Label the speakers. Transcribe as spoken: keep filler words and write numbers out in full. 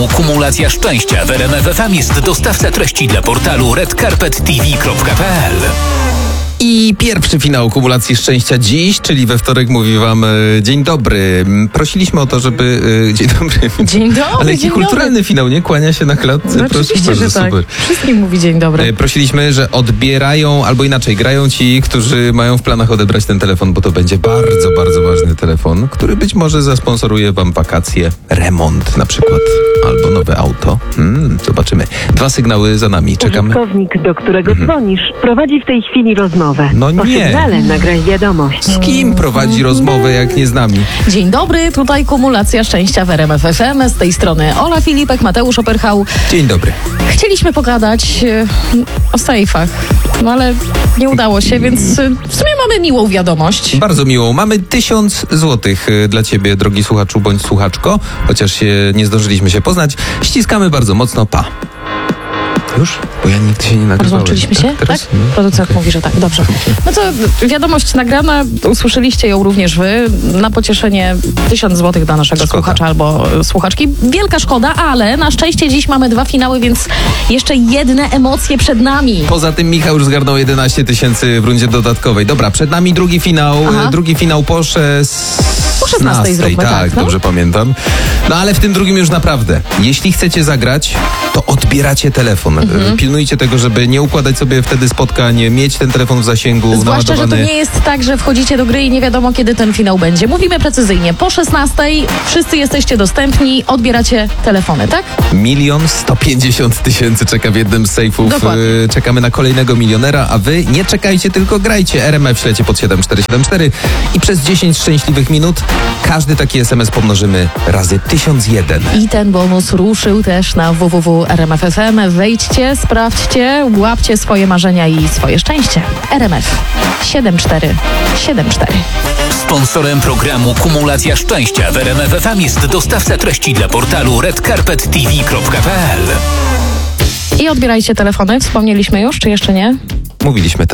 Speaker 1: Kumulacja szczęścia w R M F F M jest dostawca treści dla portalu red carpet t v kropka p l.
Speaker 2: I pierwszy finał kumulacji szczęścia dziś, czyli we wtorek mówi wam e, dzień dobry. Prosiliśmy o to, żeby... E, dzień dobry.
Speaker 3: Dzień dobry,
Speaker 2: Ale jaki
Speaker 3: dzień
Speaker 2: kulturalny
Speaker 3: dobry.
Speaker 2: finał, nie? Kłania się na klatce.
Speaker 3: No
Speaker 2: Proszę
Speaker 3: oczywiście,
Speaker 2: bardzo,
Speaker 3: że tak.
Speaker 2: super.
Speaker 3: Wszystkim mówi dzień dobry.
Speaker 2: E, prosiliśmy, że odbierają, albo inaczej, grają ci, którzy mają w planach odebrać ten telefon, bo to będzie bardzo, bardzo ważny telefon, który być może zasponsoruje wam wakacje, remont na przykład, albo nowe auto. Hmm, zobaczymy. Dwa sygnały za nami. Czekamy.
Speaker 4: Użytkownik, do którego dzwonisz, prowadzi w tej chwili rozmowę.
Speaker 2: No
Speaker 4: Po
Speaker 2: nie.
Speaker 4: sygnale nagraj wiadomość.
Speaker 2: Z kim prowadzi rozmowę, jak nie z nami?
Speaker 3: Dzień dobry, tutaj kumulacja szczęścia w R M F F M. Z tej strony Ola Filipek, Mateusz Operchał.
Speaker 2: Dzień dobry.
Speaker 3: Chcieliśmy pogadać e, o sejfach, no ale nie udało się, więc e, w sumie mamy miłą wiadomość.
Speaker 2: Bardzo miło. Mamy tysiąc złotych y, dla ciebie, drogi słuchaczu bądź słuchaczko, chociaż się nie zdążyliśmy się poznać. Ściskamy bardzo mocno. Pa. Już? Bo ja nigdy się nie nagrywałem.
Speaker 3: Rozłączyliśmy się, tak?
Speaker 2: Teraz? No,
Speaker 3: Producent
Speaker 2: okej.
Speaker 3: mówi, że tak. Dobrze. No to wiadomość nagrana, usłyszeliście ją również wy. Na pocieszenie tysiąc złotych dla naszego
Speaker 2: Szkoda.
Speaker 3: słuchacza albo słuchaczki. Wielka szkoda, ale na szczęście dziś mamy dwa finały, więc jeszcze jedne emocje przed nami.
Speaker 2: Poza tym Michał już zgarnął jedenaście tysięcy w rundzie dodatkowej. Dobra, przed nami drugi finał.
Speaker 3: Aha.
Speaker 2: E, Drugi finał po szesnastej.
Speaker 3: Po szesnastej zróbmy,
Speaker 2: tak,
Speaker 3: tak, no.
Speaker 2: dobrze pamiętam. No ale w tym drugim już naprawdę. Jeśli chcecie zagrać, to odbieracie telefon.
Speaker 3: Mhm.
Speaker 2: E, Pilnujcie tego, żeby nie układać sobie wtedy spotkań, mieć ten telefon w zasięgu
Speaker 3: Zwłaszcza, że to
Speaker 2: naładowany.
Speaker 3: nie jest tak, że wchodzicie do gry i nie wiadomo, kiedy ten finał będzie. Mówimy precyzyjnie. Po szesnastej wszyscy jesteście dostępni, odbieracie telefony, tak?
Speaker 2: Milion sto pięćdziesiąt tysięcy czeka w jednym z sejfów.
Speaker 3: Dokładnie.
Speaker 2: E, Czekamy na kolejnego milionera, a wy nie czekajcie, tylko grajcie. R M F ślecie pod siedem cztery siedem cztery i przez dziesięć szczęśliwych minut każdy taki S M S pomnożymy razy tysiąc jeden.
Speaker 3: I ten bonus ruszył też na w w w kropka r m f f m. Wejdźcie, sprawdźcie, łapcie swoje marzenia i swoje szczęście. R M F siedem cztery siedem cztery.
Speaker 1: Sponsorem programu Kumulacja szczęścia w R M F F M jest dostawca treści dla portalu red carpet t v kropka p l.
Speaker 3: I odbierajcie telefony. Wspomnieliśmy już, czy jeszcze nie?
Speaker 2: Mówiliśmy